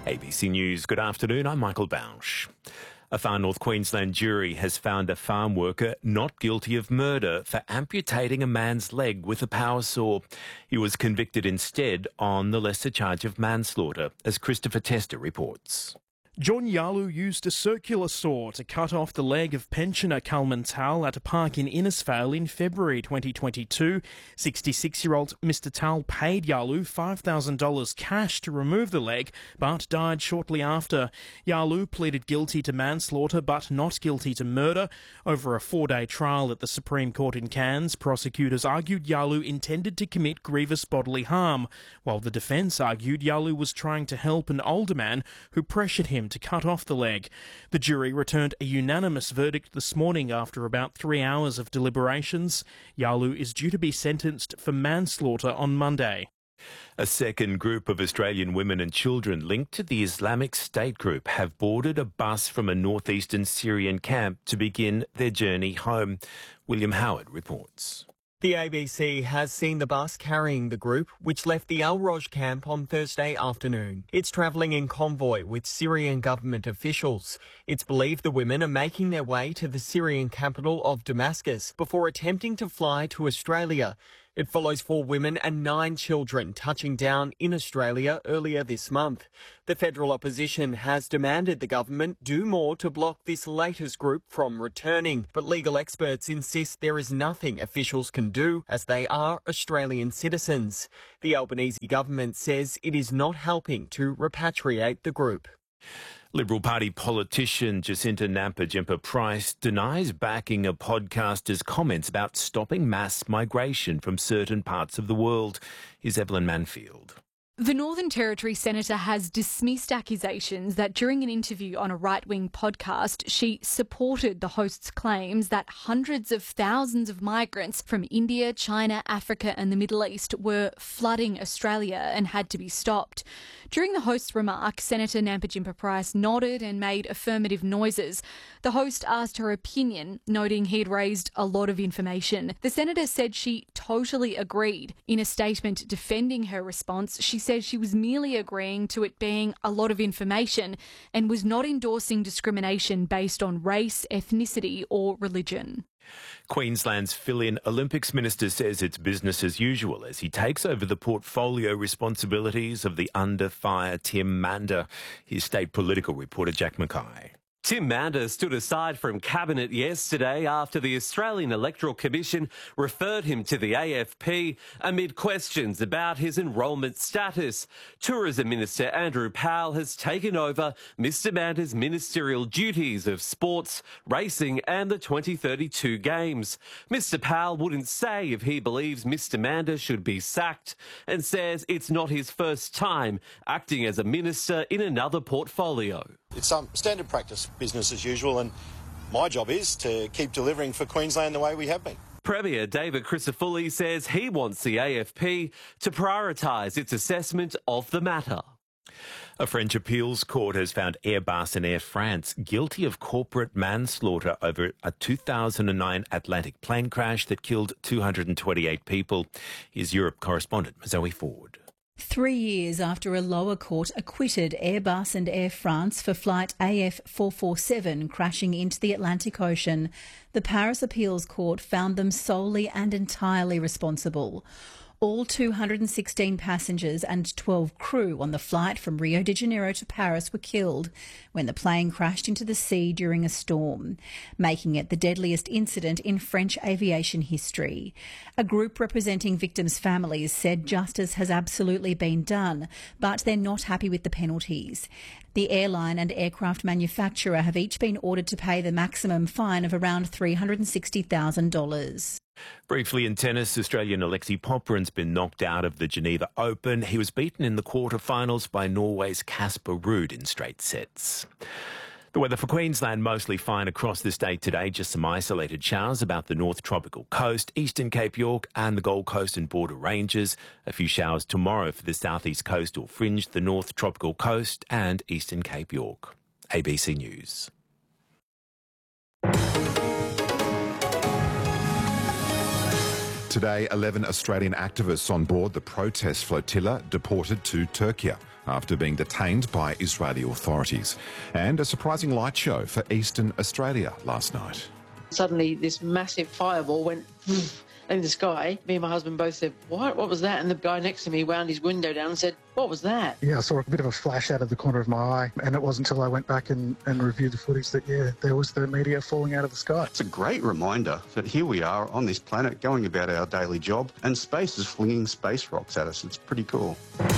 ABC News, good afternoon, I'm Michael Bausch. A Far North Queensland jury has found a farm worker not guilty of murder for amputating a man's leg with a power saw. He was convicted instead on the lesser charge of manslaughter, as Christopher Tester reports. John Yalu used a circular saw to cut off the leg of pensioner Kalman Tal at a park in Innisfail in February 2022. 66-year-old Mr Tal paid Yalu $5,000 cash to remove the leg, but died shortly after. Yalu pleaded guilty to manslaughter but not guilty to murder. Over a 4-day trial at the Supreme Court in Cairns, prosecutors argued Yalu intended to commit grievous bodily harm, while the defence argued Yalu was trying to help an older man who pressured him to cut off the leg. The jury returned a unanimous verdict this morning after about 3 hours of deliberations. Yalu is due to be sentenced for manslaughter on Monday. A second group of Australian women and children linked to the Islamic State group have boarded a bus from a northeastern Syrian camp to begin their journey home. William Howard reports. The ABC has seen the bus carrying the group, which left the Al Roj camp on Thursday afternoon. It's travelling in convoy with Syrian government officials. It's believed the women are making their way to the Syrian capital of Damascus before attempting to fly to Australia. It follows 4 women and 9 children touching down in Australia earlier this month. The federal opposition has demanded the government do more to block this latest group from returning, but legal experts insist there is nothing officials can do as they are Australian citizens. The Albanese government says it is not helping to repatriate the group. Liberal Party politician Jacinta Nampijinpa-Price denies backing a podcaster's comments about stopping mass migration from certain parts of the world. Here's Evelyn Manfield. The Northern Territory Senator has dismissed accusations that during an interview on a right-wing podcast, she supported the host's claims that hundreds of thousands of migrants from India, China, Africa and the Middle East were flooding Australia and had to be stopped. During the host's remark, Senator Nampijinpa-Price nodded and made affirmative noises. The host asked her opinion, noting he'd raised a lot of information. The senator said she totally agreed. In a statement defending her response, she said she was merely agreeing to it being a lot of information and was not endorsing discrimination based on race, ethnicity or religion. Queensland's fill-in Olympics minister says it's business as usual as he takes over the portfolio responsibilities of the under-fire Tim Mander. Here's state political reporter Jack Mackay. Tim Mander stood aside from Cabinet yesterday after the Australian Electoral Commission referred him to the AFP amid questions about his enrolment status. Tourism Minister Andrew Powell has taken over Mr Mander's ministerial duties of sports, racing and the 2032 Games. Mr Powell wouldn't say if he believes Mr Mander should be sacked and says it's not his first time acting as a minister in another portfolio. It's standard practice, business as usual, and my job is to keep delivering for Queensland the way we have been. Premier David Crisafulli says he wants the AFP to prioritise its assessment of the matter. A French appeals court has found Airbus and Air France guilty of corporate manslaughter over a 2009 Atlantic plane crash that killed 228 people. Here's Europe correspondent Zoe Ford. 3 years after a lower court acquitted Airbus and Air France for flight AF447 crashing into the Atlantic Ocean, the Paris Appeals Court found them solely and entirely responsible. All 216 passengers and 12 crew on the flight from Rio de Janeiro to Paris were killed when the plane crashed into the sea during a storm, making it the deadliest incident in French aviation history. A group representing victims' families said justice has absolutely been done, but they're not happy with the penalties. The airline and aircraft manufacturer have each been ordered to pay the maximum fine of around $360,000. Briefly in tennis, Australian Alexei Popyrin's been knocked out of the Geneva Open. He was beaten in the quarterfinals by Norway's Casper Ruud in straight sets. The weather for Queensland, mostly fine across the state today. Just some isolated showers about the North Tropical Coast, Eastern Cape York and the Gold Coast and Border Ranges. A few showers tomorrow for the southeast coastal fringe, the North Tropical Coast and Eastern Cape York. ABC News. Today, 11 Australian activists on board the protest flotilla deported to Turkey. after being detained by Israeli authorities. And a surprising light show for Eastern Australia last night. Suddenly this massive fireball went in the sky. Me and my husband both said, what was that? And the guy next to me wound his window down and said, what was that? Yeah, I saw a bit of a flash out of the corner of my eye, and it wasn't until I went back and reviewed the footage that, there was the meteor falling out of the sky. It's a great reminder that here we are on this planet going about our daily job, and space is flinging space rocks at us. It's pretty cool.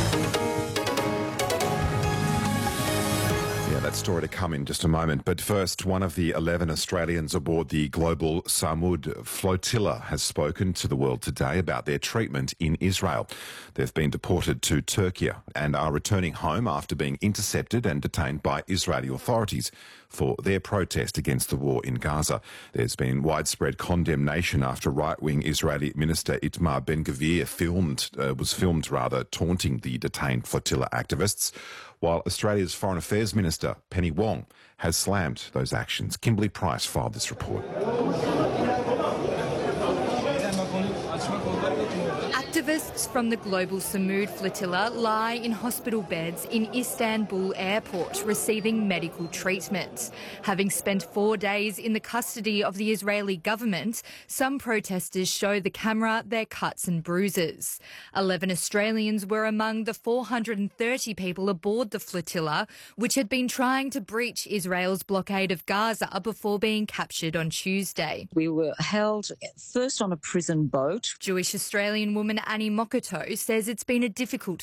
That story to come in just a moment. But first, one of the 11 Australians aboard the global Samud flotilla has spoken to the world today about their treatment in Israel. They've been deported to Turkey and are returning home after being intercepted and detained by Israeli authorities for their protest against the war in Gaza. There's been widespread condemnation after right-wing Israeli Minister Itamar Ben-Gvir was filmed taunting the detained flotilla activists, while Australia's Foreign Affairs Minister Penny Wong has slammed those actions. Kimberly Price filed this report. Activists from the global Samud flotilla lie in hospital beds in Istanbul airport receiving medical treatment. Having spent 4 days in the custody of the Israeli government, some protesters show the camera their cuts and bruises. 11 Australians were among the 430 people aboard the flotilla, which had been trying to breach Israel's blockade of Gaza before being captured on Tuesday. We were held first on a prison boat. Jewish Australian woman Annie Mokoto says it's been a difficult